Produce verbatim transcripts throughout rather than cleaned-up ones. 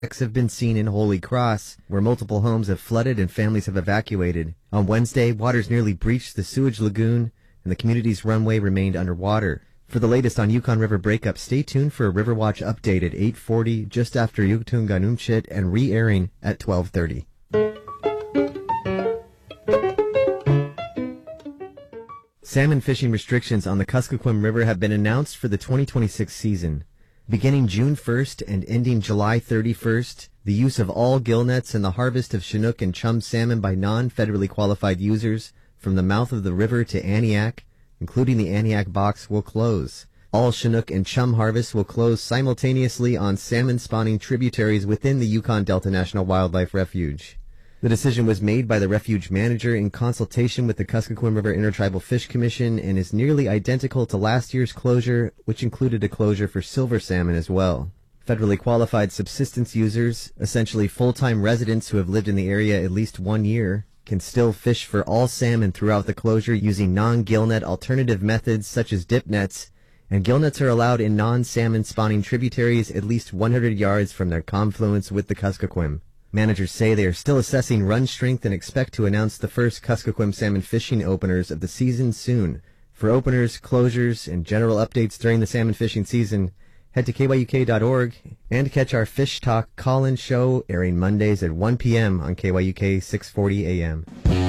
have been seen in Holy Cross, where multiple homes have flooded and families have evacuated. On Wednesday, waters nearly breached the sewage lagoon, and the community's runway remained underwater. For the latest on Yukon River breakup, stay tuned for a Riverwatch update at eight forty, just after Yuktunganumchit, and re-airing at twelve thirty. Salmon fishing restrictions on the Kuskokwim River have been announced for the twenty twenty-six season. Beginning June first and ending July thirty-first, the use of all gill nets and the harvest of Chinook and chum salmon by non-federally qualified users from the mouth of the river to Aniak, including the Aniak box, will close. All Chinook and chum harvests will close simultaneously on salmon-spawning tributaries within the Yukon Delta National Wildlife Refuge. The decision was made by the refuge manager in consultation with the Kuskokwim River Intertribal Fish Commission and is nearly identical to last year's closure, which included a closure for silver salmon as well. Federally qualified subsistence users, essentially full-time residents who have lived in the area at least one year, can still fish for all salmon throughout the closure using non-gill net alternative methods such as dip nets, and gill nets are allowed in non-salmon spawning tributaries at least one hundred yards from their confluence with the Kuskokwim. Managers say they are still assessing run strength and expect to announce the first Kuskokwim salmon fishing openers of the season soon. For openers, closures, and general updates during the salmon fishing season, head to K Y U K dot org and catch our Fish Talk call-in show airing Mondays at one p m on K Y U K six forty A M.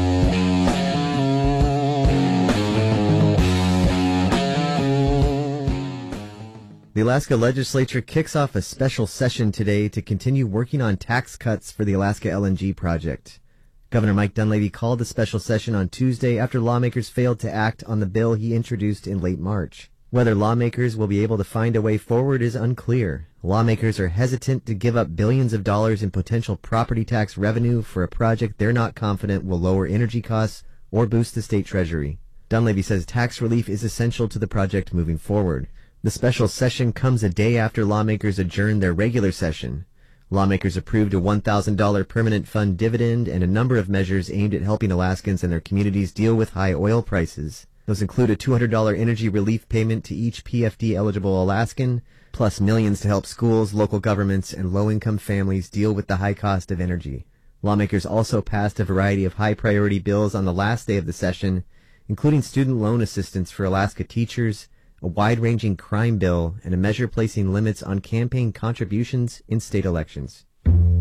The Alaska Legislature kicks off a special session today to continue working on tax cuts for the Alaska L N G project. Governor Mike Dunleavy called the special session on Tuesday after lawmakers failed to act on the bill he introduced in late March. Whether lawmakers will be able to find a way forward is unclear. Lawmakers are hesitant to give up billions of dollars in potential property tax revenue for a project they're not confident will lower energy costs or boost the state treasury. Dunleavy says tax relief is essential to the project moving forward. The special session comes a day after lawmakers adjourned their regular session. Lawmakers approved a one thousand dollars permanent fund dividend and a number of measures aimed at helping Alaskans and their communities deal with high oil prices. Those include a two hundred dollars energy relief payment to each P F D-eligible Alaskan, plus millions to help schools, local governments, and low-income families deal with the high cost of energy. Lawmakers also passed a variety of high-priority bills on the last day of the session, including student loan assistance for Alaska teachers, a wide-ranging crime bill, and a measure placing limits on campaign contributions in state elections.